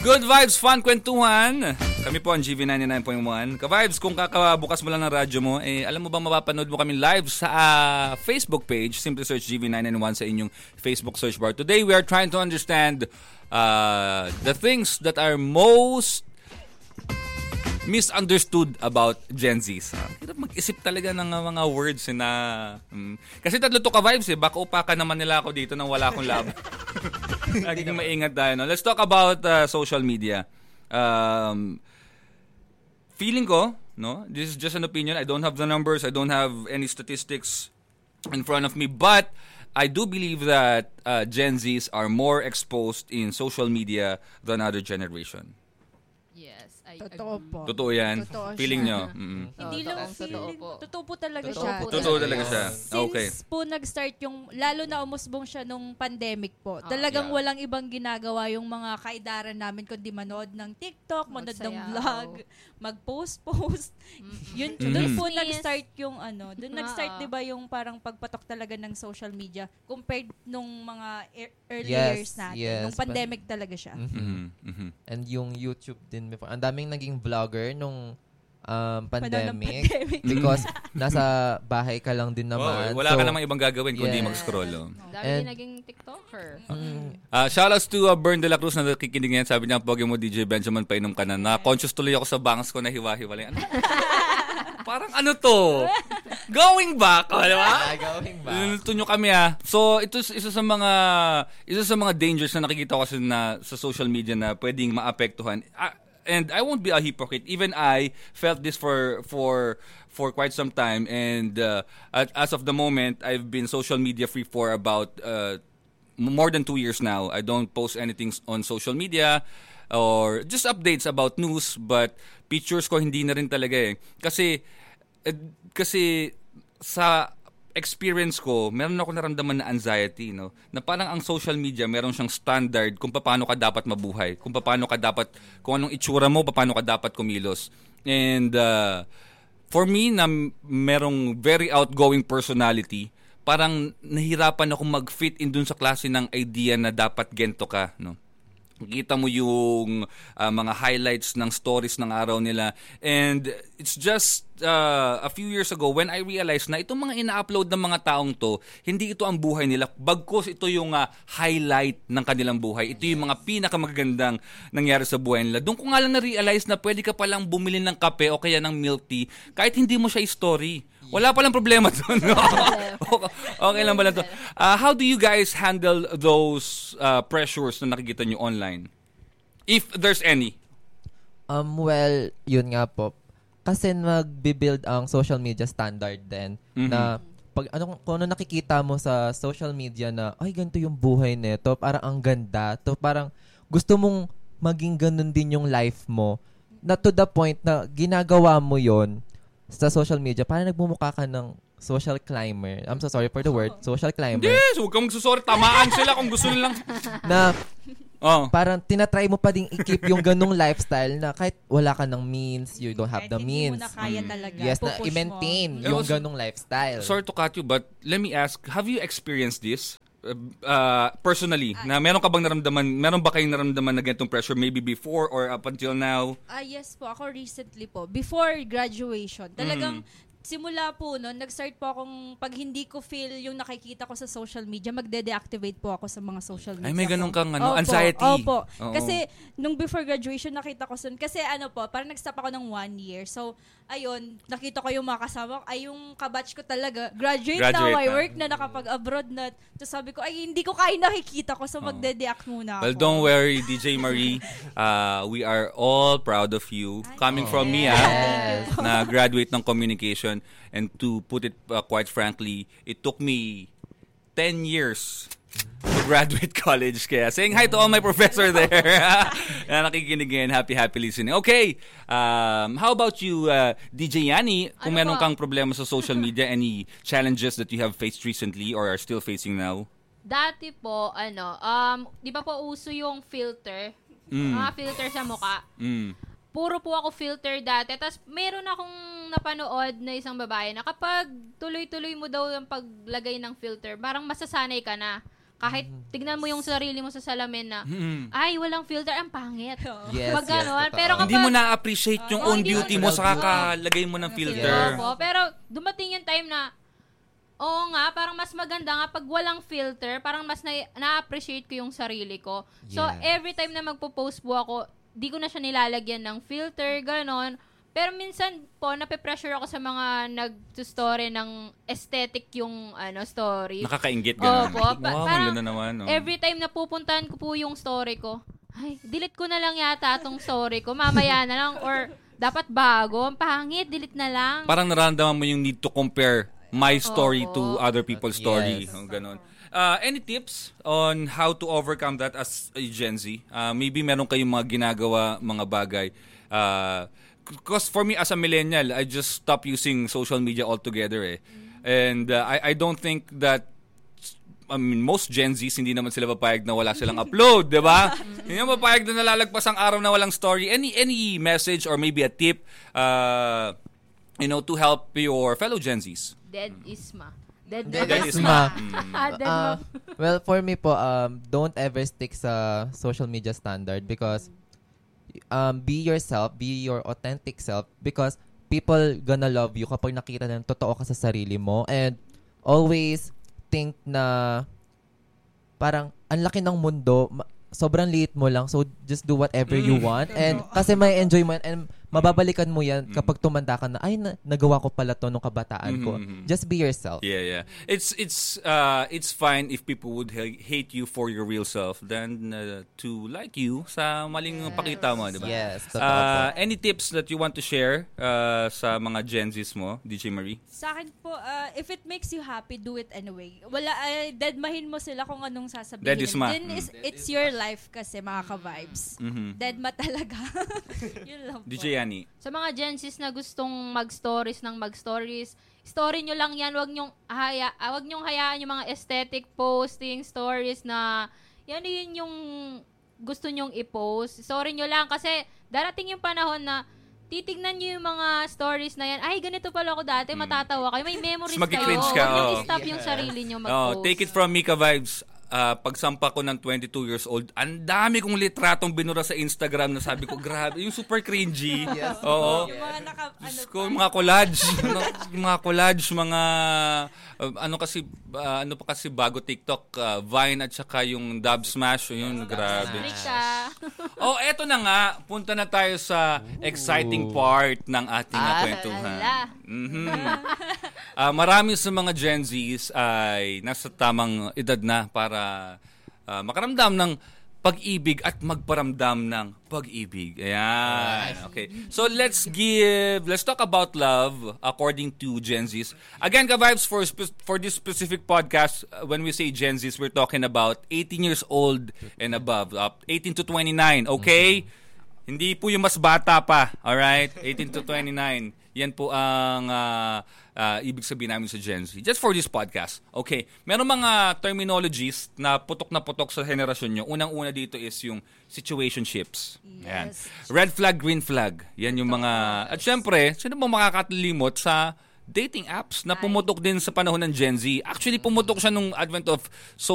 Good vibes, fun kwentuhan. Kami po ang GV99.1. Ka-vibes, kung kakabukas mo lang ng radyo mo, alam mo bang mapapanood mo kami live sa Facebook page. Simply search GV991 sa inyong Facebook search bar. Today, we are trying to understand the things that are most misunderstood about Gen Zs. Hirap mag-isip talaga ng mga words na... Kasi tatlo to ka-vibes Baka upakan naman nila ako dito nang wala akong laban. Laging maingat tayo. No? Let's talk about social media. Feeling ko, no? This is just an opinion. I don't have the numbers. I don't have any statistics in front of me. But I do believe that Gen Zs are more exposed in social media than other generation. Yes, Totoo po. Totoo yan? Totoo Feeling siya. nyo? Hindi lang feeling. Totoo po talaga siya. Totoo talaga siya. Okay. Since po nag-start yung, lalo na umusbong siya nung pandemic po, talagang walang ibang ginagawa yung mga kaidaran namin kundi manood ng TikTok, manood ng vlog, mag-post. Yun, doon po nag-start yung doon nag-start 'di ba yung parang pagpatok talaga ng social media compared nung mga early years natin. Nung pandemic talaga siya. And yung YouTube din before. Ang daming naging vlogger nung pandemic because nasa bahay ka lang din naman. Wala ka namang ibang gagawin kundi mag-scroll. Dami naging TikToker. Shoutouts to Bern de la Cruz na nakikinig ngayon. Sabi niya, pogi mo DJ Benjamin, painom ka na. Na-conscious tuloy ako sa bangs ko na hiwa-hiwalay. Parang to? Going back, di ba? Going back. Luto nyo kami So, ito isa sa mga dangers na nakikita ko kasi na sa social media na pwedeng maapektuhan. And I won't be a hypocrite. Even I felt this for quite some time. And as of the moment, I've been social media free for about more than 2 years now. I don't post anything on social media or just updates about news. But pictures ko hindi na rin talaga Kasi sa experience ko, meron ako naramdaman na anxiety, no? Na parang ang social media, meron siyang standard kung paano ka dapat mabuhay, kung anong itsura mo, paano ka dapat kumilos. And for me, na merong very outgoing personality, parang nahirapan ako mag-fit in dun sa klase ng idea na dapat gento ka, no? Kita mo yung mga highlights ng stories ng araw nila. And it's just a few years ago when I realized na itong mga ina-upload ng mga taong to, hindi ito ang buhay nila. Bagkus ito yung highlight ng kanilang buhay. Ito yung mga pinakamagagandang nangyari sa buhay nila. Doon ko nga lang na-realize na pwede ka palang bumili ng kape o kaya ng milk tea kahit hindi mo siya i-story. Wala palang problema doon. Okay lang ba lang to? How do you guys handle those pressures na nakikita nyo online? If there's any. Well, yun nga po. Kasi magbibuild ang social media standard din na kung ano nakikita mo sa social media na, ay, ganito yung buhay nito, parang ang ganda. To parang gusto mong maging ganun din yung life mo. Na to the point na ginagawa mo yon sa social media, parang nagmumukha ka ng social climber. I'm so sorry for the word. Social climber. Yes! Huwag kang magsusorry. Tamaan sila kung gusto nilang... Na parang tinatry mo pa ding i-keep yung ganung lifestyle na kahit wala ka ng means, you don't have the means. Hindi mo na kaya talaga. Yes, na i-maintain yung ganung lifestyle. Sorry to cut you, but let me ask, have you experienced this? Personally, na meron ka bang meron ba kayong naramdaman na ganitong pressure maybe before or up until now? Yes po, ako recently po. Before graduation, talagang simula po noon, nag-start po akong pag hindi ko feel yung nakikita ko sa social media, magde-deactivate po ako sa mga social media. Ay, may ganun kang anxiety. Opo. Kasi nung before graduation, nakita ko kasi parang nag-stop ako ng 1 year. So, ayun, nakita ko yung mga kasama, ay yung kabatch ko talaga, graduate na, I work na, nakapag-abroad na. So sabi ko, ay hindi ko kaya nakikita ko, so magde-deact muna ako. Well, don't worry, DJ Marie. We are all proud of you. Coming from me, na graduate ng communication. And to put it quite frankly, it took me 10 years to graduate college. Kaya saying hi to all my professor there. Nakikinig ngayon. Happy listening. Okay. How about you, DJ Yanni? Kung meron kang problema sa social media, any challenges that you have faced recently or are still facing now? Dati po, di ba po uso yung filter? Mga filter sa mukha. Puro po ako filter dati. Tapos meron akong napanood na isang babae na kapag tuloy-tuloy mo daw yung paglagay ng filter, parang masasanay ka na. Kahit tignan mo yung sarili mo sa salamin na, ay, walang filter, ang pangit. Yes, Pag ganon. yes, Pero kapag, Hindi mo na-appreciate yung own beauty mo sa kakalagay mo ng filter. Opo, pero dumating yung time na, oo nga, parang mas maganda nga pag walang filter, parang mas na-appreciate ko yung sarili ko. So, every time na magpo-post po ako, di ko na siya nilalagyan ng filter, ganon. Pero minsan po, nape-pressure ako sa mga nag-story ng aesthetic yung story. Nakakaingit gano'n. Opo. Wow, ganda naman. Oh. Every time na pupuntahan ko po yung story ko, ay, delete ko na lang yata itong story ko. Mamaya na lang. Or dapat bago. Ang pangit, delete na lang. Parang nararamdaman mo yung need to compare my story to other people's story. Yes. Ganon. Any tips on how to overcome that as a Gen Z? Maybe meron kayong mga ginagawa, mga bagay. Because for me as a millennial, I just stopped using social media altogether And I don't think that most Gen Zs hindi naman sila papayag na wala silang upload, 'di ba? Hindi naman papayag na nalalagpas ang araw na walang story. Any message or maybe a tip to help your fellow Gen Zs? Dead Isma. Dead Isma. Well, for me po, don't ever stick sa social media standard because be yourself, be your authentic self because people gonna love you kapag nakita na totoo ka sa sarili mo and always think na parang ang laki ng mundo, sobrang liit mo lang so just do whatever you want and kasi may enjoy mo and mababalikan mo yan kapag tumanda ka na ay nagawa ko pala to nung kabataan ko. Just be yourself. Yeah. It's fine if people would hate you for your real self than to like you sa maling pakita mo, di ba? Yes, totoo po. Any tips that you want to share sa mga Gen Zs mo, DJ Marie? Sa akin po, if it makes you happy, do it anyway. Deadmahin mo sila kung anong sasabihin. Dead Isma. Then it's your life kasi, mga ka-vibes. Deadma talaga. Yun lang po. DJ Yani. Sa mga Gen Zs na gustong mag-stories, story nyo lang yan. Wag nyong hayaan yung mga aesthetic posting, stories na yun yung gusto nyong i-post. Story nyo lang kasi darating yung panahon na titignan nyo yung mga stories na yan. Ay, ganito pala ako dati. Matatawa kayo. May memories kayo. Mag-cringe ka. Huwag nyong i-stop yung sarili nyo mag-post. Take it from Mika Vibes. Pagsampa ko ng 22 years old, ang dami kong litratong binura sa Instagram na sabi ko, grabe, yung super cringy. Yes. Oo. Yung mga Yung mga collage. Ano pa kasi bago TikTok, Vine at saka yung Dub Smash. Yun, grabe. Eto na nga. Punta na tayo sa exciting part ng ating kwentuhan. Marami sa mga Gen Zs ay nasa tamang edad na para makaramdam ng pag-ibig at magparamdam ng pag-ibig. Ayan. Okay. So let's talk about love according to Gen Zs. Again, ka-vibes, for this specific podcast, when we say Gen Zs, we're talking about 18 years old and above. 18 to 29, okay? Hindi po yung mas bata pa. Alright? 18 to 29. Yan po ang ibig sabihin namin sa Gen Z. Just for this podcast. Okay. Meron mga terminologies na putok sa henerasyon nyo. Unang-una dito is yung situationships. Yan. Red flag, green flag. Yan yung mga... At syempre, sino ba makakatalimot sa dating apps na pumutok din sa panahon ng Gen Z? Actually, pumutok siya nung advent of